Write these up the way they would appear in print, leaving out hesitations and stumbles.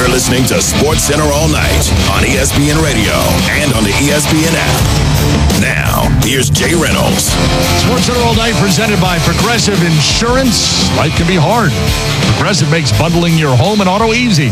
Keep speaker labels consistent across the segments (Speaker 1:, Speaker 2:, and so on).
Speaker 1: You're listening to SportsCenter all night on ESPN Radio and on the ESPN app. Now, here's Jay Reynolds.
Speaker 2: SportsCenter all night presented by Progressive Insurance. Life can be hard. Progressive makes bundling your home and auto easy.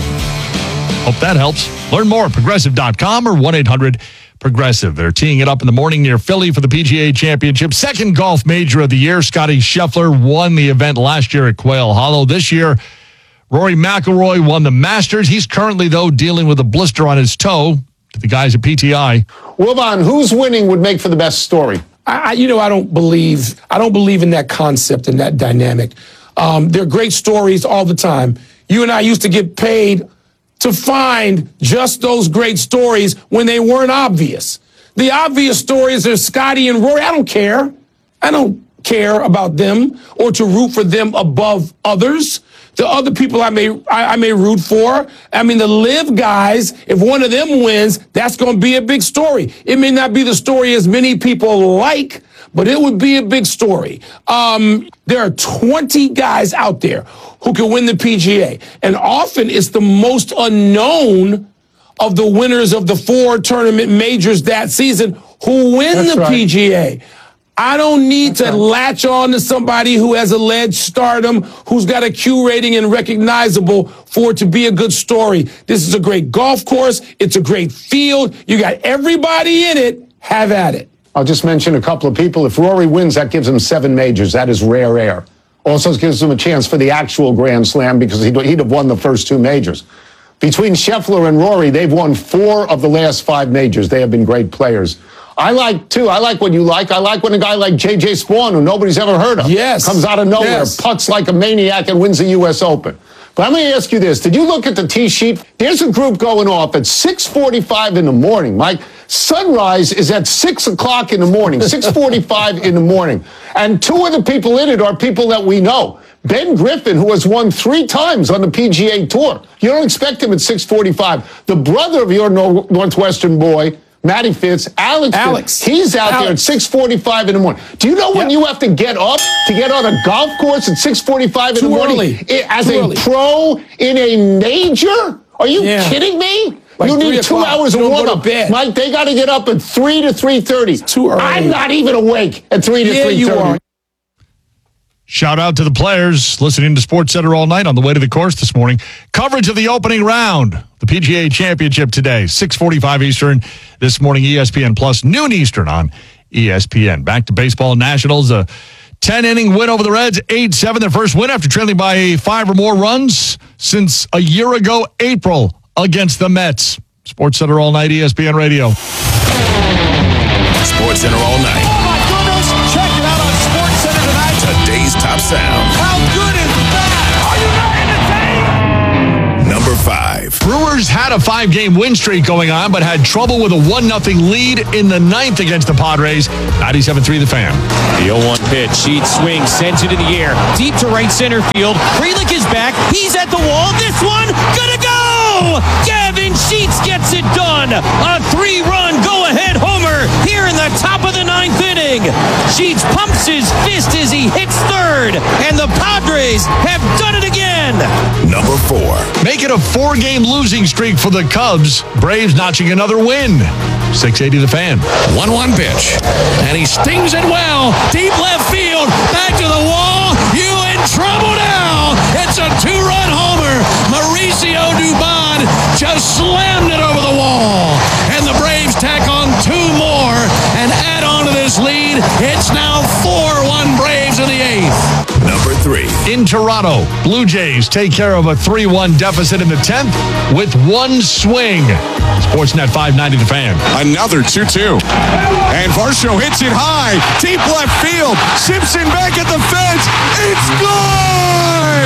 Speaker 2: Hope that helps. Learn more at progressive.com or 1-800-PROGRESSIVE. They're teeing it up in the morning near Philly for the PGA Championship. Second golf major of the year. Scottie Scheffler won the event last year at Quail Hollow. This year, Rory McIlroy won the Masters. He's currently, though, dealing with a blister on his toe. To the guys at PTI.
Speaker 3: Wilbon, who's winning would make for the best story?
Speaker 4: I don't believe in that concept and that dynamic. There are great stories all the time. You and I used to get paid to find just those great stories when they weren't obvious. The obvious stories are Scottie and Rory. I don't care. I don't care about them or to root for them above others. The other people I may root for. I mean, the live guys, if one of them wins, that's going to be a big story. It may not be the story as many people like, but it would be a big story. There are 20 guys out there who can win the PGA. And often it's the most unknown of the winners of the 4 tournament majors that season who win the PGA. I don't need to latch on to somebody who has alleged stardom, who's got a Q rating and recognizable for it to be a good story. This is a great golf course. It's a great field. You got everybody in it. Have at it.
Speaker 3: I'll just mention a couple of people. If Rory wins, that gives him 7 majors. That is rare air. Also gives him a chance for the actual Grand Slam because he'd have won the first 2 majors. Between Scheffler and Rory, they've won 4 of the last 5 majors. They have been great players. I like what you like. I like when a guy like J.J. Spawn, who nobody's ever heard of, comes out of nowhere, puts like a maniac and wins the U.S. Open. But I'm going to ask you this. Did you look at the tee sheet? There's a group going off at 6:45 in the morning, Mike. Sunrise is at 6 o'clock in the morning, 6:45 in the morning. And 2 of the people in it are people that we know. Ben Griffin, who has won 3 times on the PGA Tour. You don't expect him at 6:45. The brother of your Northwestern boy, Matty Fitz, Alex. He's out there at 6:45 in the morning. Do you know when you have to get up to get on a golf course at 6:45 in the morning? As a pro in a major? Are you kidding me? Like you need 2 hours of warm-up. Mike, they got to get up at 3 to 3:30. It's too early. I'm not even awake at 3 to 3:30. You are.
Speaker 2: Shout out to the players listening to SportsCenter all night on the way to the course this morning. Coverage of the opening round, the PGA Championship today, 6:45 Eastern this morning, ESPN Plus, noon Eastern on ESPN. Back to baseball. Nationals, a 10-inning win over the Reds, 8-7, their first win after trailing by 5 or more runs since a year ago, April, against the Mets. SportsCenter all night, ESPN Radio.
Speaker 1: SportsCenter all night.
Speaker 5: Oh my goodness! Check it out on SportsCenter tonight.
Speaker 1: Today's top sound.
Speaker 5: How good is that? Are you not entertained?
Speaker 1: Number 5.
Speaker 2: Brewers had a 5-game win streak going on, but had trouble with a 1-0 lead in the 9th against the Padres. 97.3 The Fan.
Speaker 6: The 0-1 pitch. Sheets swings, sends it in the air. Deep to right center field. Frelick is back. He's at the wall. This one, gonna go! Gavin Sheets gets it done. A 3-run go-ahead homer here in the top of the 9th inning. Sheets pumps his fist as he hits third, and the Padres have done it again.
Speaker 1: Number 4.
Speaker 2: Make it a 4-game losing streak for the Cubs. Braves notching another win. 680 The Fan.
Speaker 7: 1-1 pitch. And he stings it well. Deep left field. Back to the wall. You in trouble now. It's a 2-run homer. Mauricio Dubon just slammed it over the wall. And the Braves tack on 2 more and add on to this lead. It's now 4-1 Braves in the 8th.
Speaker 1: Number 3.
Speaker 2: In Toronto, Blue Jays take care of a 3-1 deficit in the 10th with 1 swing. Sportsnet 590 The Fan.
Speaker 8: Another 2-2. And Varsho hits it high. Deep left field. Simpson back at the fence. It's gone!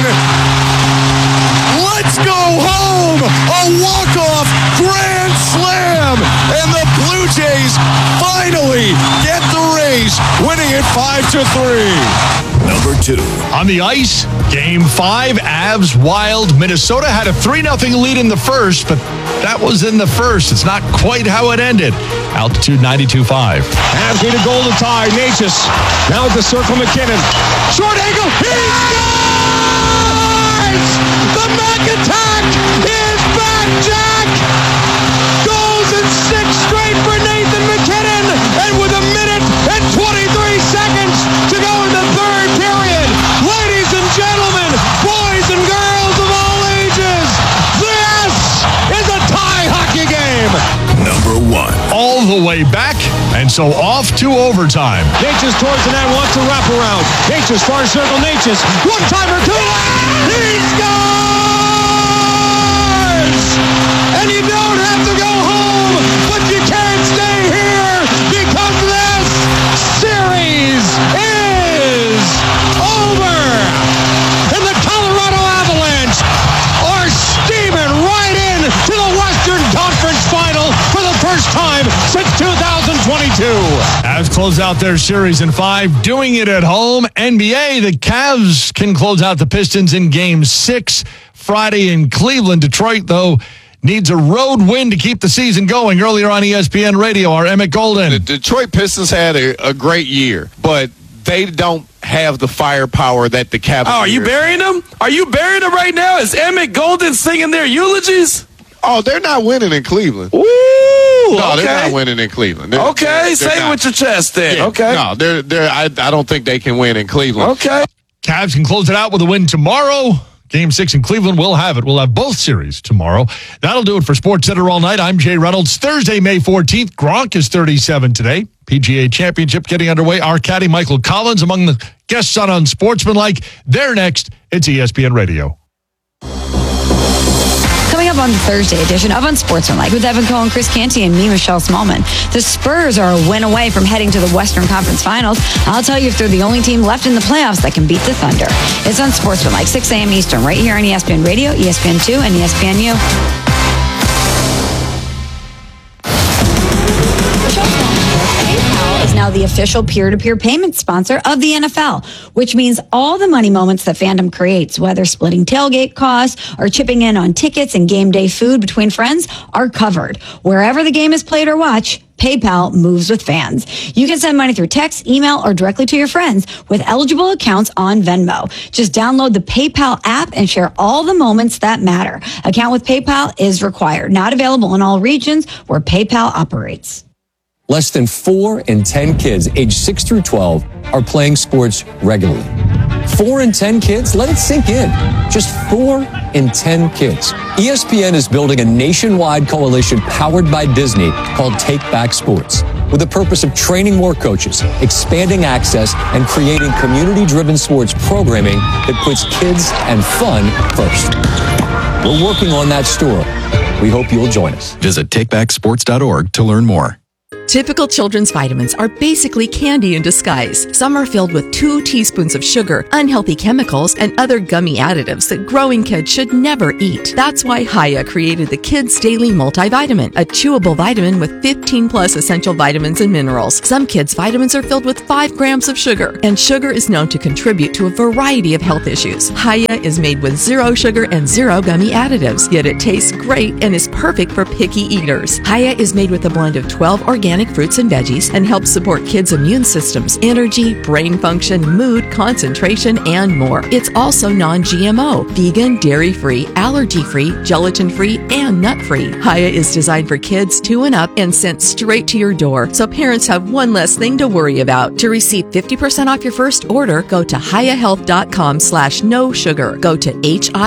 Speaker 8: Let's go home! A walk-off grand slam! And the Blue Jays finally get the race, winning it 5-3.
Speaker 1: Number 2.
Speaker 2: On the ice, Game 5, Avs Wild. Minnesota had a 3-0 lead in the first, but that was in the first. It's not quite how it ended. Altitude 92.5.
Speaker 9: Avs need a goal to tie. Natchez now at the circle. McKinnon. Short angle. He scores! The Mac attack is back!
Speaker 2: way back, and so off to overtime.
Speaker 9: Natchez towards the net, wants to wrap around. Natchez, far circle, Natchez. One-timer, he scores! And you don't have to go home, but you can't stay here because this series is over. And the Colorado Avalanche are steaming right in to the Western Conference Final for the first time since 2022.
Speaker 2: Cavs close out their series in 5, doing it at home. NBA, the Cavs can close out the Pistons in Game 6 Friday in Cleveland. Detroit, though, needs a road win to keep the season going. Earlier on ESPN Radio, our Emmett Golden.
Speaker 10: The Detroit Pistons had a great year, but they don't have the firepower that the Cavaliers.
Speaker 11: Oh, are you burying them? Are you burying them right now? Is Emmett Golden singing their eulogies?
Speaker 10: Oh, they're not winning in Cleveland.
Speaker 11: Ooh,
Speaker 10: no,
Speaker 11: okay.
Speaker 10: They're not winning in Cleveland.
Speaker 11: Say it with your chest then.
Speaker 10: Yeah,
Speaker 11: okay.
Speaker 10: No, I don't think they can win in Cleveland.
Speaker 11: Okay.
Speaker 2: Cavs can close it out with a win tomorrow. Game 6 in Cleveland, we'll have it. We'll have both series tomorrow. That'll do it for Sports Center all night. I'm Jay Reynolds. Thursday, May 14th, Gronk is 37 today. PGA Championship getting underway. Our caddy, Michael Collins, among the guests on Unsportsmanlike. They're next. It's ESPN Radio.
Speaker 12: Coming up on the Thursday edition of Unsportsmanlike with Evan Cohen, Chris Canty, and me, Michelle Smallman. The Spurs are a win away from heading to the Western Conference Finals. I'll tell you if they're the only team left in the playoffs that can beat the Thunder. It's Unsportsmanlike, 6 a.m. Eastern, right here on ESPN Radio, ESPN2, and ESPNU. PayPal is now the official peer-to-peer payment sponsor of the NFL, which means all the money moments that fandom creates, whether splitting tailgate costs or chipping in on tickets and game day food between friends, are covered. Wherever the game is played or watched, PayPal moves with fans. You can send money through text, email, or directly to your friends with eligible accounts on Venmo. Just download the PayPal app and share all the moments that matter. Account with PayPal is required. Not available in all regions where PayPal operates.
Speaker 13: Less than 4 in 10 kids aged 6 through 12 are playing sports regularly. 4 in 10 kids? Let it sink in. Just 4 in 10 kids. ESPN is building a nationwide coalition powered by Disney called Take Back Sports, with the purpose of training more coaches, expanding access, and creating community-driven sports programming that puts kids and fun first. We're working on that story. We hope you'll join us.
Speaker 14: Visit takebacksports.org to learn more.
Speaker 15: Typical children's vitamins are basically candy in disguise. Some are filled with 2 teaspoons of sugar, unhealthy chemicals, and other gummy additives that growing kids should never eat. That's why Hiya created the Kids Daily Multivitamin, a chewable vitamin with 15 plus essential vitamins and minerals. Some kids' vitamins are filled with 5 grams of sugar, and sugar is known to contribute to a variety of health issues. Hiya is made with 0 sugar and 0 gummy additives, yet it tastes great and is perfect for picky eaters. Hiya is made with a blend of 12 organic fruits and veggies and helps support kids' immune systems, energy, brain function, mood, concentration, and more. It's also non-GMO, vegan, dairy-free, allergy-free, gelatin-free, and nut-free. Hiya is designed for kids 2 and up and sent straight to your door, so parents have one less thing to worry about. To receive 50% off your first order, go to hiyahealth.com/no sugar. Go to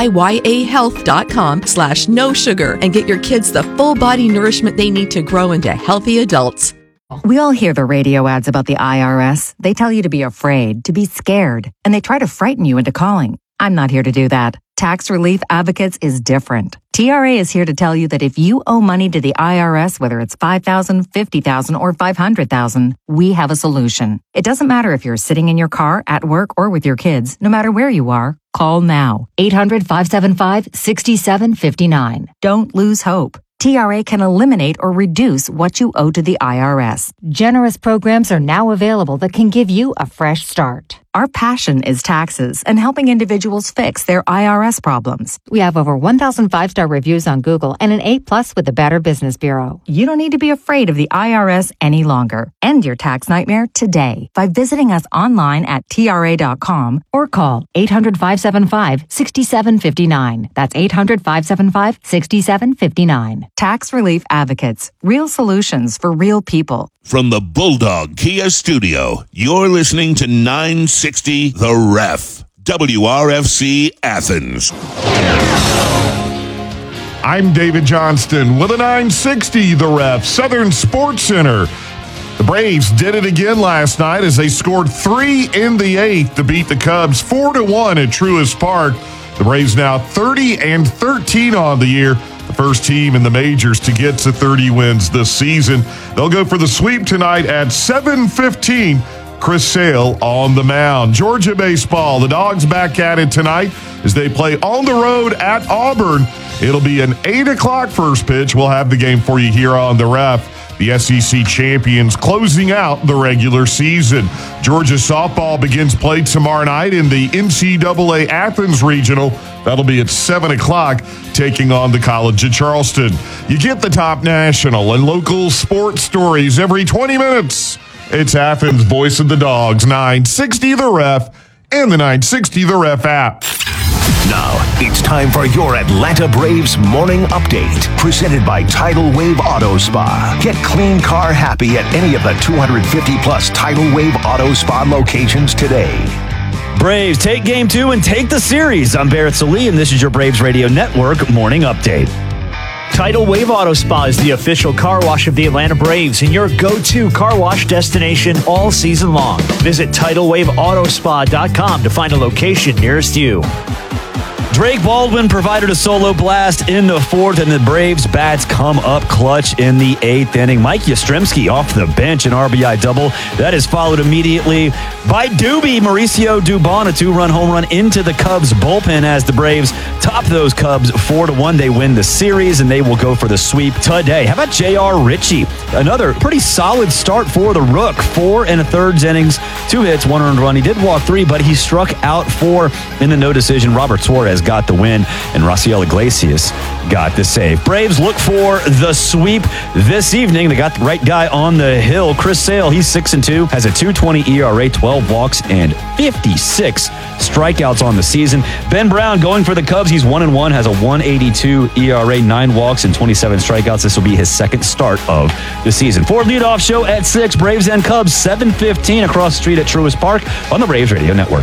Speaker 15: hiyahealth.com/no sugar and get your kids the full body nourishment they need to grow into healthy adults.
Speaker 16: We all hear the radio ads about the IRS. They tell you to be afraid, to be scared, and they try to frighten you into calling. I'm not here to do that. Tax Relief Advocates is different. TRA is here to tell you that if you owe money to the IRS, whether it's $5,000, $50,000, or $500,000, we have a solution. It doesn't matter if you're sitting in your car, at work, or with your kids. No matter where you are, call now. 800-575-6759. Don't lose hope. TRA can eliminate or reduce what you owe to the IRS. Generous programs are now available that can give you a fresh start. Our passion is taxes and helping individuals fix their IRS problems. We have over 1,000 5-star reviews on Google and an A+ with the Better Business Bureau. You don't need to be afraid of the IRS any longer. End your tax nightmare today by visiting us online at TRA.com or call 800-575-6759. That's 800-575-6759. Tax Relief Advocates. Real solutions for real people.
Speaker 1: From the Bulldog Kia Studio, you're listening to 960 The Ref, WRFC Athens.
Speaker 17: I'm David Johnston with a 960 The Ref, Southern Sports Center. The Braves did it again last night as they scored 3 in the 8th to beat the Cubs 4-1 at Truist Park. The Braves now 30-13 on the year. The first team in the majors to get to 30 wins this season. They'll go for the sweep tonight at 7:15. Chris Sale on the mound. Georgia baseball, the Dogs back at it tonight as they play on the road at Auburn. It'll be an 8 o'clock first pitch. We'll have the game for you here on the Ref. The SEC champions closing out the regular season. Georgia softball begins play tomorrow night in the NCAA Athens Regional. That'll be at 7 o'clock, taking on the College of Charleston. You get the top national and local sports stories every 20 minutes. It's Athens' Voice of the Dogs, 960 The Ref, and the 960 The Ref app.
Speaker 1: Now, it's time for your Atlanta Braves morning update, presented by Tidal Wave Auto Spa. Get clean car happy at any of the 250-plus Tidal Wave Auto Spa locations today.
Speaker 18: Braves take Game 2 and take the series. I'm Barrett Salee, and this is your Braves Radio Network morning update. Tidal Wave Auto Spa is the official car wash of the Atlanta Braves and your go-to car wash destination all season long. Visit TidalWaveAutoSpa.com to find a location nearest you. Drake Baldwin provided a solo blast in the 4th, and the Braves' bats come up clutch in the 8th inning. Mike Yastrzemski off the bench, an RBI double. That is followed immediately by Mauricio Dubon, a 2-run home run into the Cubs bullpen as the Braves top those Cubs 4-1. They win the series, and they will go for the sweep today. How about J.R. Ritchie? Another pretty solid start for the Rook. 4 1/3 innings, 2 hits, 1 earned run. He did walk 3, but he struck out 4 in the no decision. Robert Suarez got the win, and Raciel Iglesias got the save. Braves look for the sweep this evening. They got the right guy on the hill. Chris Sale, he's 6-2, has a 2.20 ERA, 12 walks, and 56 strikeouts on the season. Ben Brown going for the Cubs. He's 1-1, has a 1.82 ERA, 9 walks, and 27 strikeouts. This will be his second start of the season. Ford leadoff show at 6, Braves and Cubs, 7:15 across the street at Truist Park on the Braves Radio Network.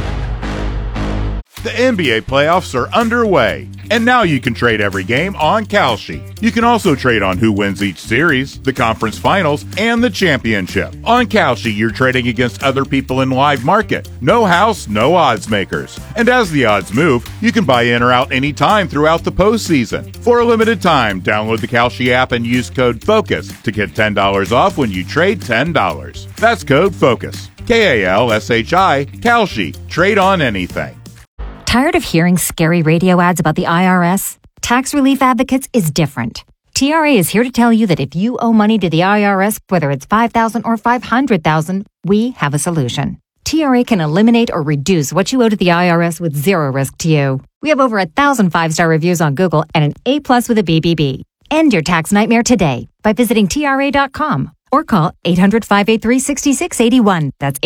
Speaker 19: The NBA playoffs are underway, and now you can trade every game on Kalshi. You can also trade on who wins each series, the conference finals, and the championship. On Kalshi, you're trading against other people in live market. No house, no odds makers. And as the odds move, you can buy in or out anytime throughout the postseason. For a limited time, download the Kalshi app and use code FOCUS to get $10 off when you trade $10. That's code FOCUS. Kalshi, Kalshi. Trade on anything.
Speaker 16: Tired of hearing scary radio ads about the IRS? Tax Relief Advocates is different. TRA is here to tell you that if you owe money to the IRS, whether it's $5,000 or $500,000, we have a solution. TRA can eliminate or reduce what you owe to the IRS with zero risk to you. We have over 1,000 5-star reviews on Google and an A+ with a BBB. End your tax nightmare today by visiting TRA.com or call 800-583-6681. That's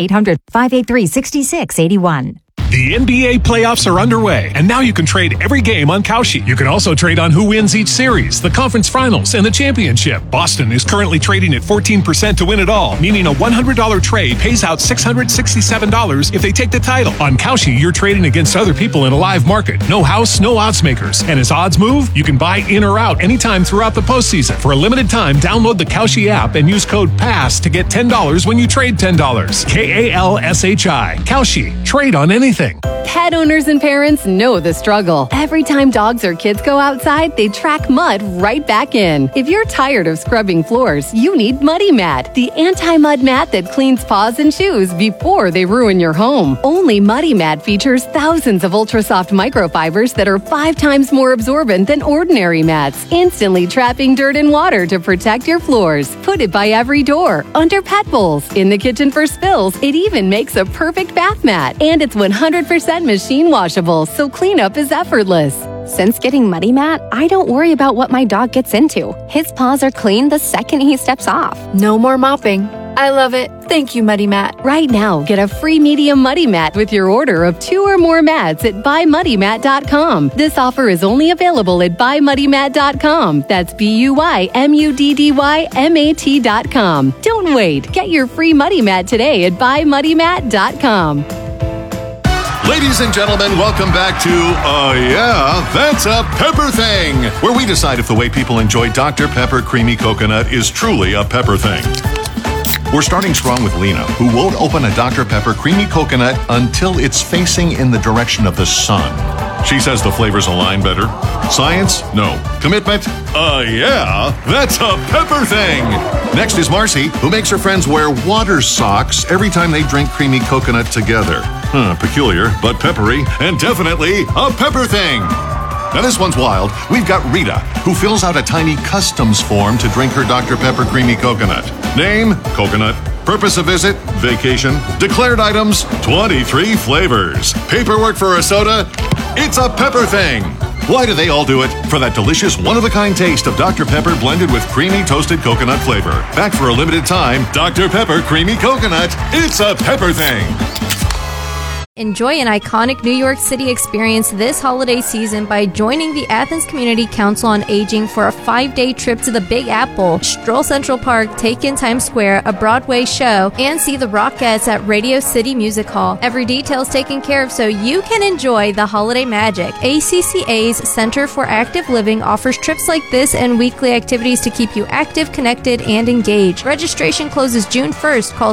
Speaker 16: 800-583-6681.
Speaker 20: The NBA playoffs are underway, and now you can trade every game on Kalshi. You can also trade on who wins each series, the conference finals, and the championship. Boston is currently trading at 14% to win it all, meaning a $100 trade pays out $667 if they take the title. On Kalshi, you're trading against other people in a live market. No house, no odds makers. And as odds move, you can buy in or out anytime throughout the postseason. For a limited time, download the Kalshi app and use code PASS to get $10 when you trade $10. KALSHI. Kalshi. Trade on anything.
Speaker 21: Pet owners and parents know the struggle. Every time dogs or kids go outside, they track mud right back in. If you're tired of scrubbing floors, you need Muddy Mat, the anti-mud mat that cleans paws and shoes before they ruin your home. Only Muddy Mat features thousands of ultra-soft microfibers that are 5 times more absorbent than ordinary mats, instantly trapping dirt and water to protect your floors. Put it by every door, under pet bowls, in the kitchen for spills. It even makes a perfect bath mat. And it's 100% machine washable, so cleanup is effortless.
Speaker 22: Since getting Muddy Mat, I don't worry about what my dog gets into. His paws are clean the second he steps off.
Speaker 23: No more mopping. I love it. Thank you, Muddy Mat.
Speaker 21: Right now, get a free medium Muddy Mat with your order of 2 or more mats at buymuddymat.com. This offer is only available at buymuddymat.com. That's BUYMUDDYMAT.com. Don't wait. Get your free Muddy Mat today at buymuddymat.com.
Speaker 3: Ladies and gentlemen, welcome back to Yeah, That's a Pepper Thing, where we decide if the way people enjoy Dr. Pepper Creamy Coconut is truly a pepper thing. We're starting strong with Lena, who won't open a Dr. Pepper Creamy Coconut until it's facing in the direction of the sun. She says the flavors align better. Science? No. Commitment? Yeah, that's a pepper thing. Next is Marcy, who makes her friends wear water socks every time they drink creamy coconut together. Peculiar, but peppery, and definitely a pepper thing. Now this one's wild. We've got Rita, who fills out a tiny customs form to drink her Dr. Pepper Creamy Coconut. Name, coconut. Purpose of visit, vacation. Declared items, 23 flavors. Paperwork for a soda, it's a pepper thing. Why do they all do it? For that delicious one-of-a-kind taste of Dr. Pepper blended with creamy toasted coconut flavor. Back for a limited time, Dr. Pepper Creamy Coconut, it's a pepper thing.
Speaker 4: Enjoy an iconic New York City experience this holiday season by joining the Athens Community Council on Aging for a 5-day trip to the Big Apple, stroll Central Park, take in Times Square, a Broadway show, and see the Rockettes at Radio City Music Hall. Every detail is taken care of so you can enjoy the holiday magic. ACCA's Center for Active Living offers trips like this and weekly activities to keep you active, connected, and engaged. Registration closes June 1st. Call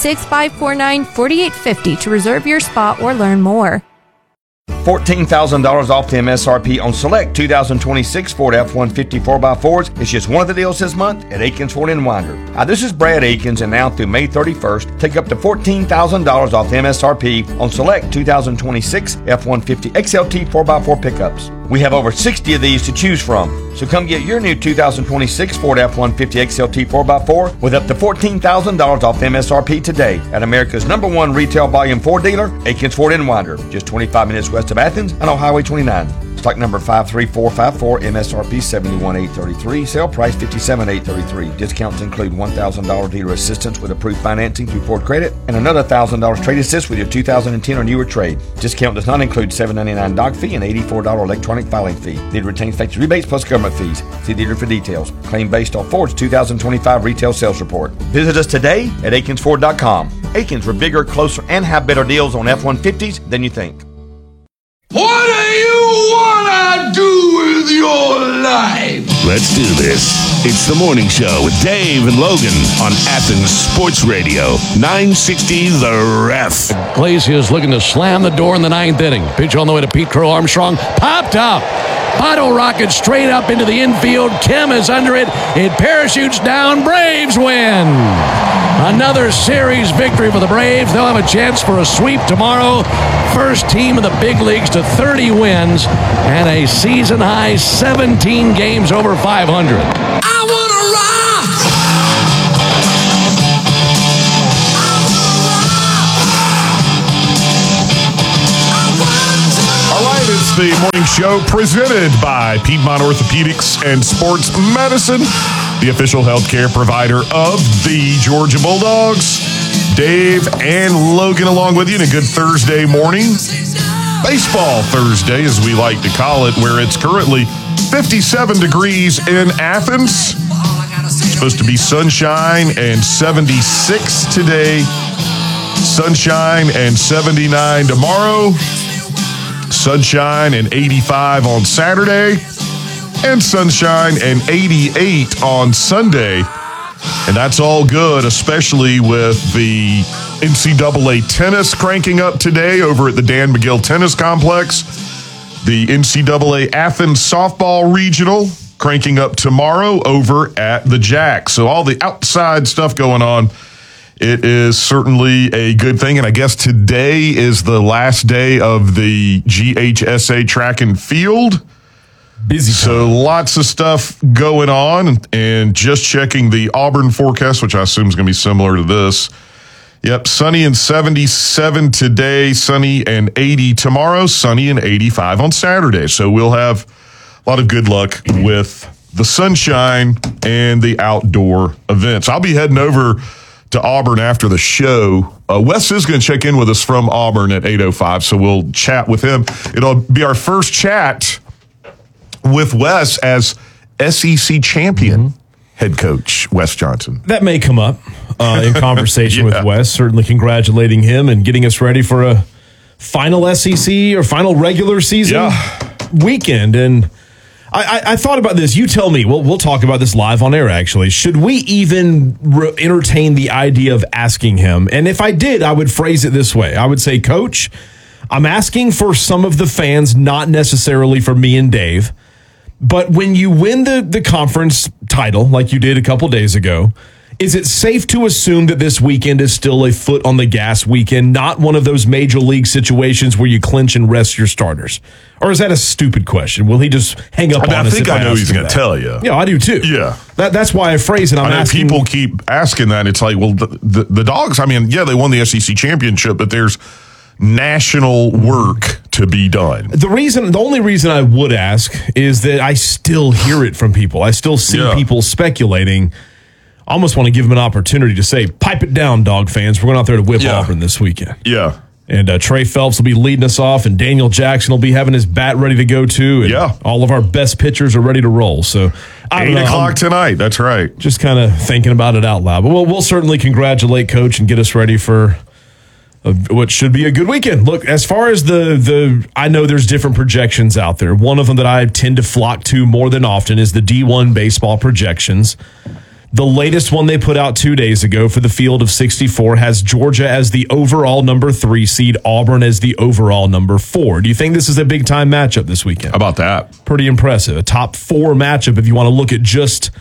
Speaker 4: 706-549-4850 to reserve your spot or learn more.
Speaker 5: $14,000 off the MSRP on select 2026 Ford F-150 4x4s. It's just one of the deals this month at Akins Ford in Winder. Hi, this is Brad Akins, and now through May 31st, take up to $14,000 off the MSRP on select 2026 F-150 XLT 4x4 pickups. We have over 60 of these to choose from. So come get your new 2026 Ford F-150 XLT 4x4 with up to $14,000 off the MSRP today at America's #1 retail volume Ford dealer, Akins Ford in Winder, just 25 minutes west of Athens and on Highway 29. Stock number 53454, MSRP $71,833, sale price $57,833. Discounts include $1,000 dealer assistance with approved financing through Ford Credit and another $1,000 trade assist with your 2010 or newer trade. Discount does not include $7.99 doc fee and $84 electronic filing fee. Dealer retains factory rebates plus government fees. See dealer for details. Claim based on Ford's 2025 retail sales report. Visit us today at AkinsFord.com. Akins, we're bigger, closer, and have better deals on F-150s than you think.
Speaker 9: What do you wanna do with your life?
Speaker 1: Let's do this. It's the morning show with Dave and Logan on Athens Sports Radio, 960 The Ref.
Speaker 7: Iglesias looking to slam the door in the 9th inning. Pitch on the way to Pete Crow Armstrong. Popped up. Bottle rocket straight up into the infield. Kim is under it. It parachutes down. Braves win. Another series victory for the Braves. They'll have a chance for a sweep tomorrow. First team in the big leagues to 30 wins and a season-high 17 games over 500.
Speaker 9: I wanna rock!
Speaker 17: All right, it's the morning show presented by Piedmont Orthopedics and Sports Medicine, the official healthcare provider of the Georgia Bulldogs. Dave and Logan along with you in a good Thursday morning. Baseball Thursday, as we like to call it, where it's currently 57 degrees in Athens. It's supposed to be sunshine and 76 today. Sunshine and 79 tomorrow. Sunshine and 85 on Saturday. And sunshine and 88 on Sunday. And that's all good, especially with the NCAA tennis cranking up today over at the Dan McGill Tennis Complex. The NCAA Athens Softball Regional cranking up tomorrow over at the Jack. So all the outside stuff going on, it is certainly a good thing. And I guess today is the last day of the GHSA track and field. Busy. So lots of stuff going on, and just checking the Auburn forecast, which I assume is going to be similar to this. Yep, sunny and 77 today, sunny and 80 tomorrow, sunny and 85 on Saturday. So we'll have a lot of good luck with the sunshine and the outdoor events. I'll be heading over to Auburn after the show. Wes is going to check in with us from Auburn at 8:05, so we'll chat with him. It'll be our first chat with Wes as SEC champion head coach, Wes Johnson.
Speaker 24: That may come up in conversation with Wes. Certainly congratulating him and getting us ready for
Speaker 6: final SEC or final regular season weekend. And I thought about this. You tell me. We'll talk about this live on air, actually. Should we even entertain the idea of asking him? And if I did, I would phrase it this way. I would say, Coach, I'm asking for some of the fans, not necessarily for me and Dave. But when you win the conference title, like you did a couple days ago, is it safe to assume that this weekend is still a foot on the gas weekend, not one of those major league situations where you clinch and rest your starters? Or is that a stupid question? Will he just hang up on us?
Speaker 17: I think I know he's going to tell you.
Speaker 6: Yeah, I do too.
Speaker 17: Yeah.
Speaker 6: That's why I phrase it. I'm asking.
Speaker 17: People keep asking that. It's like, well, the Dogs, I mean, yeah, they won the SEC championship, but there's national work to be done.
Speaker 6: The only reason I would ask is that I still hear it from people. I still see people speculating. I almost want to give them an opportunity to say, pipe it down, Dog fans. We're going out there to whip Auburn this weekend.
Speaker 17: Yeah.
Speaker 6: And Trey Phelps will be leading us off, and Daniel Jackson will be having his bat ready to go, too. And all of our best pitchers are ready to roll. So
Speaker 17: 8 o'clock tonight. That's right.
Speaker 6: Just kind of thinking about it out loud. But we'll certainly congratulate Coach and get us ready for what should be a good weekend. Look, as far as the I know there's different projections out there. One of them that I tend to flock to more than often is the D1 baseball projections. The latest one they put out 2 days ago for the field of 64 has Georgia as the overall number 3 seed, Auburn as the overall number 4. Do you think this is a big-time matchup this weekend?
Speaker 17: How about that?
Speaker 6: Pretty impressive. A top 4 matchup if you want to look at just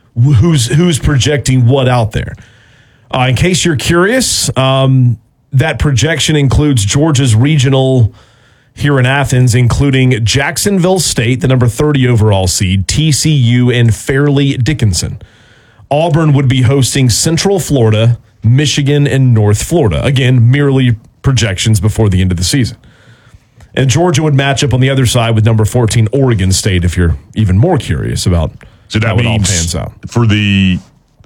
Speaker 6: who's projecting what out there. In case you're curious, that projection includes Georgia's regional here in Athens, including Jacksonville State, the number 30 overall seed, TCU, and Fairleigh Dickinson. Auburn would be hosting Central Florida, Michigan, and North Florida. Again, merely projections before the end of the season. And Georgia would match up on the other side with number 14, Oregon State, if you're even more curious about how it all pans out.
Speaker 17: For the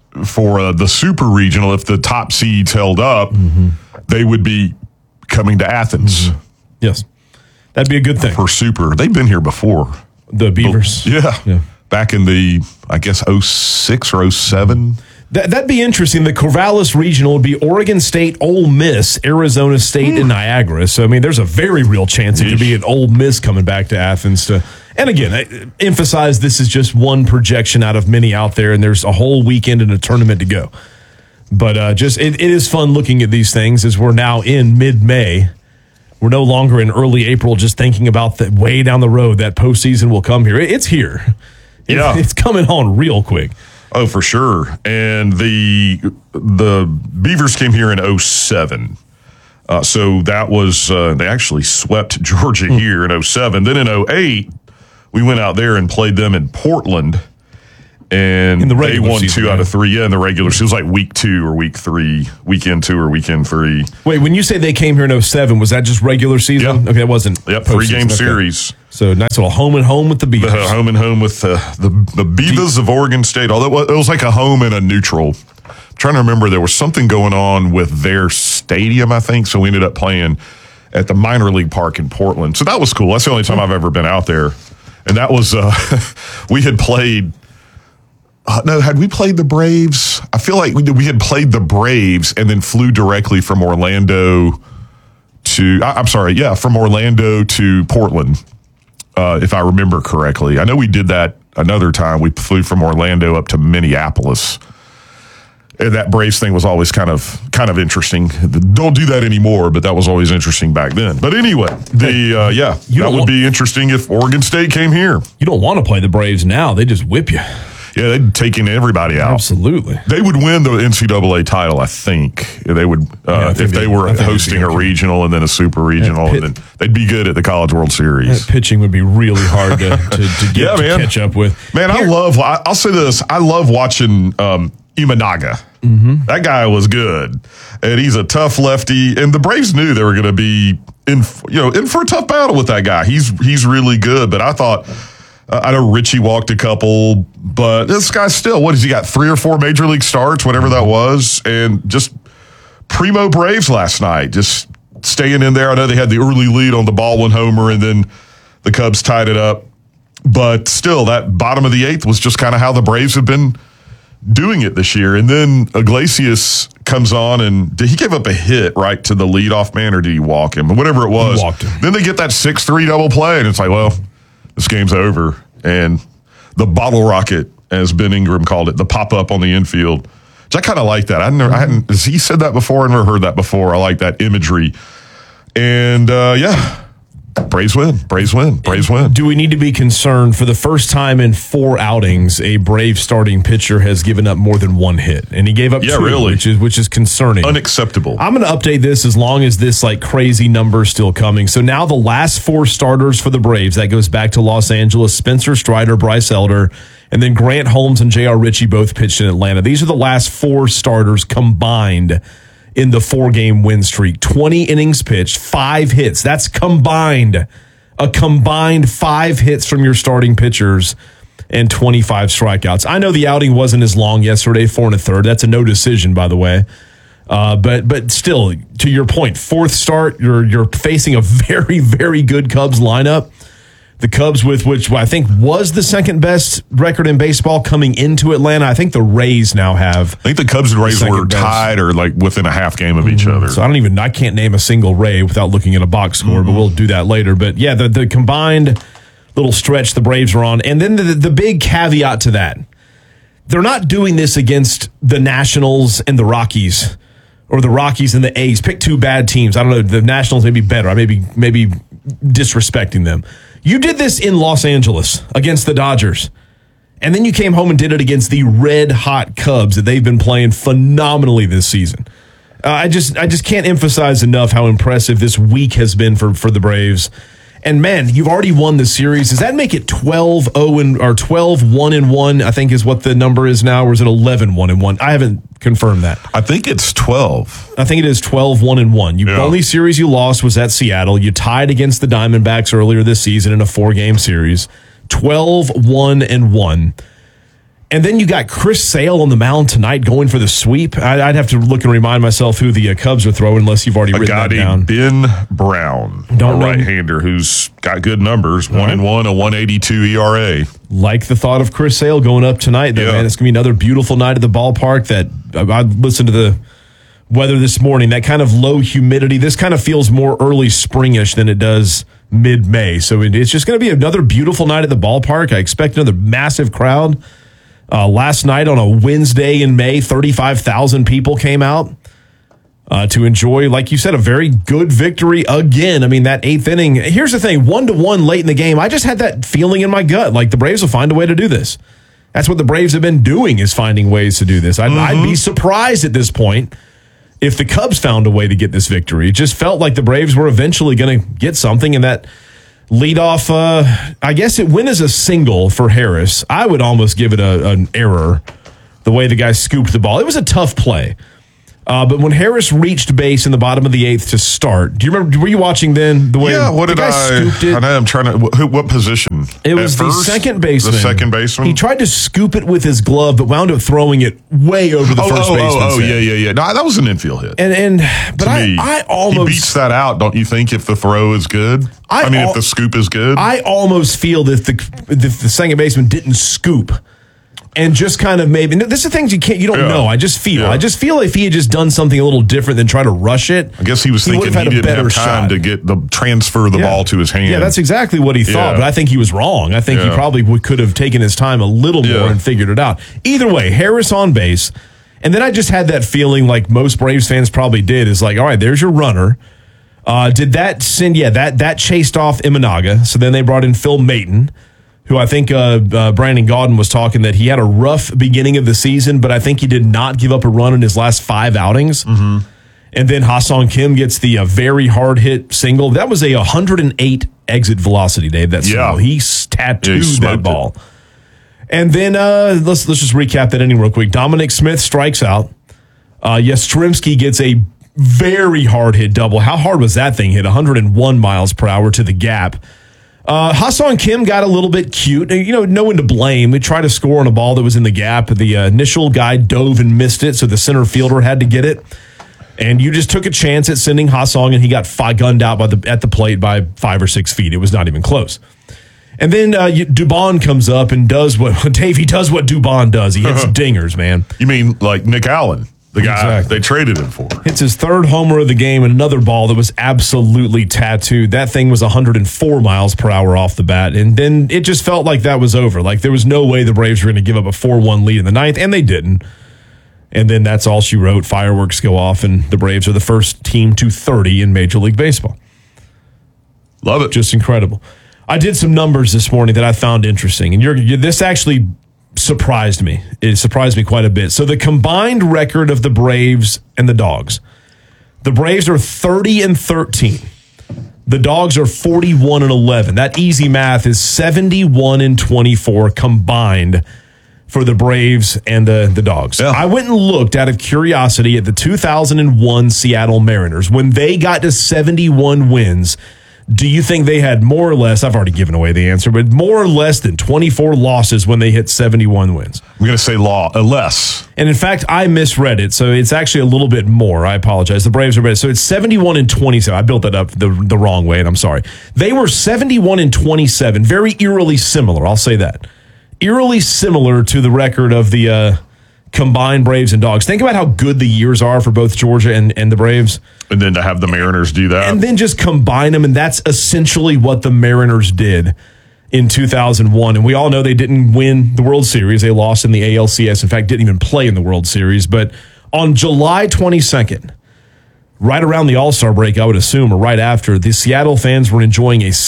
Speaker 17: super regional, if the top seeds held up, they would be coming to Athens.
Speaker 6: Yes. That'd be a good thing.
Speaker 17: For super. They've been here before.
Speaker 6: The Beavers?
Speaker 17: Yeah. Back in the, I guess, 06 or 07.
Speaker 6: That'd be interesting. The Corvallis Regional would be Oregon State, Ole Miss, Arizona State, and Niagara. So, I mean, there's a very real chance it could be an Ole Miss coming back to Athens. And again, I emphasize this is just one projection out of many out there, and there's a whole weekend and a tournament to go. But it is fun looking at these things as we're now in mid-May. We're no longer in early April just thinking about that way down the road that postseason will come here. It's here. It's coming on real quick.
Speaker 17: Oh, for sure. And the Beavers came here in 07. So that was, they actually swept Georgia here in 07. Then in 08, we went out there and played them in Portland. And they won season, 2 out of 3. Yeah, in the regular season. It was like week 2 or week 3, weekend 2 or weekend 3.
Speaker 6: Wait, when you say they came here in 07, was that just regular season? Yeah. Okay, it wasn't.
Speaker 17: Yep, 3-game series.
Speaker 6: So nice little home and home with the Beavers.
Speaker 17: Home and home with the Beavers of Oregon State. Although it was like a home and a neutral. I'm trying to remember, there was something going on with their stadium, I think. So we ended up playing at the minor league park in Portland. So that was cool. That's the only time I've ever been out there. And that was, we had played. No, had we played the Braves? I feel like we had played the Braves and then flew directly from Orlando to, from Orlando to Portland, if I remember correctly. I know we did that another time. We flew from Orlando up to Minneapolis. And that Braves thing was always kind of interesting. Don't do that anymore, but that was always interesting back then. But anyway, that would be interesting if Oregon State came here.
Speaker 6: You don't want to play the Braves now. They just whip you.
Speaker 17: Yeah, they'd taken everybody out.
Speaker 6: Absolutely.
Speaker 17: They would win the NCAA title, I think. They would if they were hosting a regional and then a super regional, and then they'd be good at the College World Series.
Speaker 6: That pitching would be really hard to catch up with.
Speaker 17: Man, I'll say this. I love watching Imanaga. That guy was good. And he's a tough lefty. And the Braves knew they were going to be in for a tough battle with that guy. He's really good. But I thought, I know Richie walked a couple, but this guy's still, what has he got, 3 or 4 major league starts, whatever that was, and just primo Braves last night, just staying in there. I know they had the early lead on the Baldwin homer, and then the Cubs tied it up. But still, that bottom of the 8th was just kind of how the Braves have been doing it this year. And then Iglesias comes on, and did he give up a hit right to the leadoff man, or did he walk him? Whatever it was.
Speaker 6: He walked him.
Speaker 17: Then they get that 6-3 double play, and it's like, well, this game's over. And the bottle rocket, as Ben Ingram called it, the pop-up on the infield. Which I kind of like that. I hadn't. Has he said that before? I never heard that before. I like that imagery. And Braves win. Braves win. Braves win.
Speaker 6: Do we need to be concerned for the first time in 4 outings, a Brave starting pitcher has given up more than 1 hit, and he gave up 2,
Speaker 17: really,
Speaker 6: which is concerning,
Speaker 17: unacceptable.
Speaker 6: I'm going to update this as long as this like crazy number is still coming. So now the last 4 starters for the Braves, that goes back to Los Angeles: Spencer Strider, Bryce Elder, and then Grant Holmes and J.R. Ritchie both pitched in Atlanta. These are the last 4 starters combined in the 4-game win streak. 20 innings pitched, 5 hits. That's combined. A combined 5 hits from your starting pitchers and 25 strikeouts. I know the outing wasn't as long yesterday, 4 1/3. That's a no decision, by the way. But still, to your point, 4th start, you're facing a very, very good Cubs lineup. The Cubs, with which I think was the second best record in baseball coming into Atlanta. I think the Rays now have.
Speaker 17: I think the Cubs and Rays were tied or like within a half game of each other.
Speaker 6: So I can't name a single Ray without looking at a box score, but we'll do that later. But yeah, the combined little stretch the Braves were on. And then the big caveat to that, they're not doing this against the Nationals and the Rockies, or the Rockies and the A's. Pick 2 bad teams. I don't know. The Nationals may be better. I may be disrespecting them. You did this in Los Angeles against the Dodgers, and then you came home and did it against the red-hot Cubs that they've been playing phenomenally this season. I just can't emphasize enough how impressive this week has been for the Braves. And man, you've already won the series. Does that make it 12-0 or 12-1-1? I think is what the number is now, or is it 11-1-1? I haven't confirmed that.
Speaker 17: I think it's 12.
Speaker 6: I think it is 12-1-1. The only series you lost was at Seattle. You tied against the Diamondbacks earlier this season in a 4-game series. 12-1-1. And then you got Chris Sale on the mound tonight going for the sweep. I'd have to look and remind myself who the Cubs are throwing, unless you've already written that down.
Speaker 17: Ben Brown, a right-hander who's got good numbers, 1-1, a 1.82 ERA.
Speaker 6: Like the thought of Chris Sale going up tonight, though, man. It's going to be another beautiful night at the ballpark. That I listened to the weather this morning, that kind of low humidity. This kind of feels more early springish than it does mid-May. So it's just going to be another beautiful night at the ballpark. I expect another massive crowd. Last night on a Wednesday in May, 35,000 people came out to enjoy, like you said, a very good victory again. I mean, that 8th inning. Here's the thing, 1-1 late in the game. I just had that feeling in my gut, like the Braves will find a way to do this. That's what the Braves have been doing, is finding ways to do this. I'd be surprised at this point if the Cubs found a way to get this victory. It just felt like the Braves were eventually going to get something, and that leadoff, I guess it went as a single for Harris. I would almost give it an error, the way the guy scooped the ball. It was a tough play. But when Harris reached base in the bottom of the 8th to start, do you remember, were you watching then? The way
Speaker 17: what did I scooped it? I know, I'm trying to, what position?
Speaker 6: It was the second baseman.
Speaker 17: The second baseman?
Speaker 6: He tried to scoop it with his glove, but wound up throwing it way over the first baseman's head.
Speaker 17: Yeah. No, that was an infield hit.
Speaker 6: But I almost...
Speaker 17: He beats that out, don't you think, if the throw is good? If the scoop is good?
Speaker 6: I almost feel that if the second baseman didn't scoop and just kind of maybe, this are things you don't know. I just feel. I just feel if he had just done something a little different than try to rush it.
Speaker 17: I guess he was thinking he didn't have time to transfer the ball to his hand.
Speaker 6: Yeah, that's exactly what he thought, but I think he was wrong. I think he probably could have taken his time a little more and figured it out. Either way, Harris on base. And then I just had that feeling, like most Braves fans probably did, is like, all right, there's your runner. Did that send? Yeah, that chased off Imanaga. So then they brought in Phil Maton, who I think Brandon Gaudin was talking that he had a rough beginning of the season, but I think he did not give up a run in his last 5 outings. Mm-hmm. And then Ha-Seong Kim gets the very hard hit single. That was a 108 exit velocity, Dave. That single. He tattooed that ball. And then let's just recap that inning real quick. Dominic Smith strikes out. Yastrzemski gets a very hard hit double. How hard was that thing hit? 101 miles per hour to the gap. Ha-Seong Kim got a little bit cute. No one to blame. We tried to score on a ball that was in the gap. The initial guy dove and missed it, so the center fielder had to get it. And you just took a chance at sending Ha-Seong, and he got gunned out at the plate by 5 or 6 feet. It was not even close. And then Dubon comes up and does what Davey does. What Dubon does, he hits dingers, man.
Speaker 17: You mean like Nick Allen, the guy they traded him for?
Speaker 6: Hits his third homer of the game and another ball that was absolutely tattooed. That thing was 104 miles per hour off the bat, and then it just felt like that was over. Like there was no way the Braves were going to give up a 4-1 lead in the ninth, and they didn't. And then that's all she wrote. Fireworks go off, and the Braves are the first team to 30 in Major League Baseball.
Speaker 17: Love it.
Speaker 6: Just incredible. I did some numbers this morning that I found interesting, and this actually surprised me. It surprised me quite a bit. So the combined record of the Braves and the Dogs. The Braves are 30-13. The Dogs are 41-11. That easy math is 71-24 combined for the Braves and the Dogs. Yeah. I went and looked out of curiosity at the 2001 Seattle Mariners. When they got to 71 wins, do you think they had more or less, I've already given away the answer, but more or less than 24 losses when they hit 71 wins?
Speaker 17: I'm going to say less.
Speaker 6: And in fact, I misread it, so it's actually a little bit more. I apologize. The Braves are better. So it's 71-27. I built that up the wrong way, and I'm sorry. They were 71-27, very eerily similar, I'll say that. Eerily similar to the record of the combined Braves and Dogs. Think about how good the years are for both Georgia and the Braves.
Speaker 17: And then to have the Mariners do that.
Speaker 6: And then just combine them, and that's essentially what the Mariners did in 2001. And we all know they didn't win the World Series. They lost in the ALCS. In fact, didn't even play in the World Series. But on July 22nd, right around the All-Star break, I would assume, or right after, the Seattle fans were enjoying a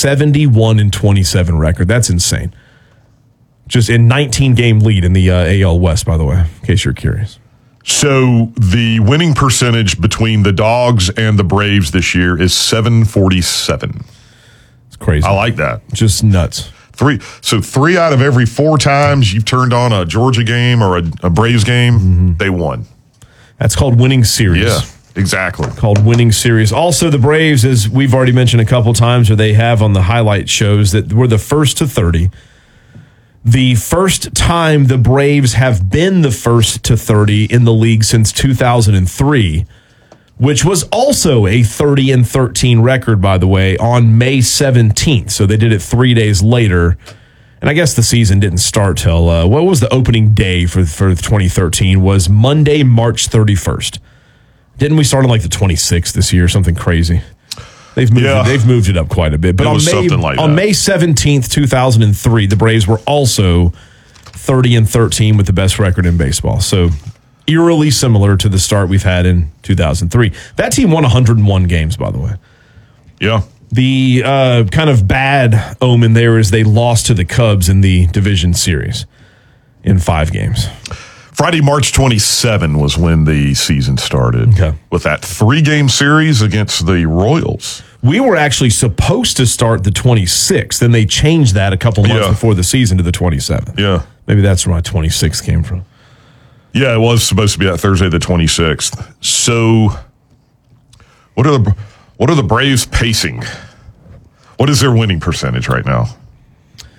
Speaker 6: 71-27 record. That's insane. Just a 19-game lead in the AL West, by the way, in case you're curious.
Speaker 17: So the winning percentage between the Dogs and the Braves this year is 747.
Speaker 6: It's crazy.
Speaker 17: I like that.
Speaker 6: Just nuts.
Speaker 17: Three out of every 4 times you've turned on a Georgia game or a Braves game, they won.
Speaker 6: That's called winning series.
Speaker 17: Yeah, exactly.
Speaker 6: Called winning series. Also, the Braves, as we've already mentioned a couple times, or they have on the highlight shows, that we're the first to 30. The first time the Braves have been the first to 30 in the league since 2003, which was also a 30-13 record, by the way, on May 17th. So they did it 3 days later. And I guess the season didn't start till, what was the opening day for 2013? Was Monday, March 31st. Didn't we start on like the 26th this year? Something crazy. They've moved it up quite a bit. But on May 17th, 2003, the Braves were also 30-13 with the best record in baseball. So eerily similar to the start we've had in 2003. That team won 101 games, by the way.
Speaker 17: Yeah.
Speaker 6: The kind of bad omen there is they lost to the Cubs in the division series in 5 games.
Speaker 17: Friday, March 27 was when the season started with that 3-game series against the Royals.
Speaker 6: We were actually supposed to start the 26th, and they changed that a couple months before the season to the 27th.
Speaker 17: Yeah.
Speaker 6: Maybe that's where my 26th came from.
Speaker 17: Yeah, it was supposed to be that Thursday, the 26th. So what are the Braves pacing? What is their winning percentage right now?